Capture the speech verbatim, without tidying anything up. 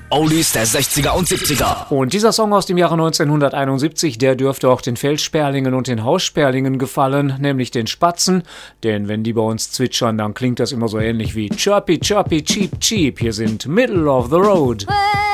Oldies der sechziger und siebziger. Und dieser Song aus dem Jahre neunzehnhunderteinundsiebzig, der dürfte auch den Felssperlingen und den Haussperlingen gefallen, nämlich den Spatzen. Denn wenn die bei uns zwitschern, dann klingt das immer so ähnlich wie Chirpy, Chirpy, Cheep, Cheep. Hier sind Middle of the Road.